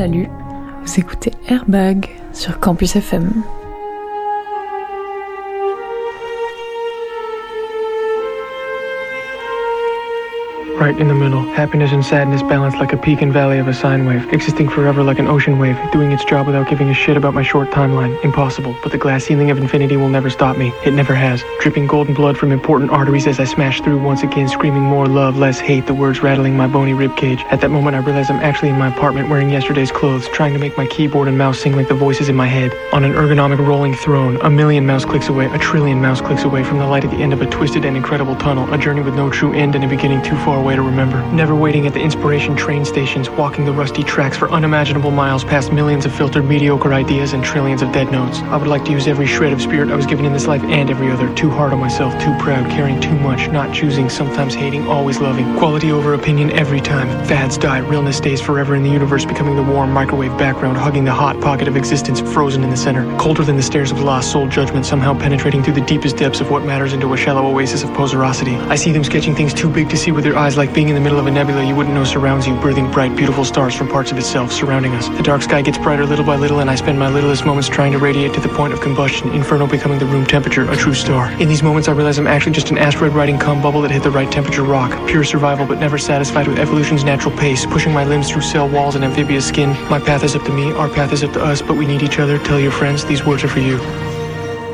Salut, vous écoutez Airbag sur Campus FM. Right in the middle, happiness and sadness balanced like a peak and valley of a sine wave, existing forever like an ocean wave, doing its job without giving a shit about my short timeline. Impossible, but the glass ceiling of infinity will never stop me. It never has. Dripping golden blood from important arteries as I smash through once again, screaming more love, less hate, the words rattling my bony ribcage. At that moment I realize I'm actually in my apartment wearing yesterday's clothes, trying to make my keyboard and mouse sing like the voices in my head. On an ergonomic rolling throne, a million mouse clicks away, a trillion mouse clicks away from the light at the end of a twisted and incredible tunnel, a journey with no true end and a beginning too far away to remember. Never waiting at the inspiration train stations, walking the rusty tracks for unimaginable miles past millions of filtered mediocre ideas and trillions of dead notes. I would like to use every shred of spirit I was given in this life and every other. Too hard on myself, too proud, caring too much, not choosing, sometimes hating, always loving. Quality over opinion every time. Fads die, realness stays forever in the universe, becoming the warm microwave background, hugging the hot pocket of existence, frozen in the center. Colder than the stairs of lost soul judgment, somehow penetrating through the deepest depths of what matters into a shallow oasis of poserosity. I see them sketching things too big to see with their eyes, like being in the middle of a nebula you wouldn't know surrounds you, breathing bright, beautiful stars from parts of itself surrounding us. The dark sky gets brighter little by little, and I spend my littlest moments trying to radiate to the point of combustion, inferno becoming the room temperature, a true star. In these moments I realize I'm actually just an asteroid riding cum bubble that hit the right temperature rock. Pure survival but never satisfied with evolution's natural pace, pushing my limbs through cell walls and amphibious skin. My path is up to me, our path is up to us, but we need each other. Tell your friends, these words are for you.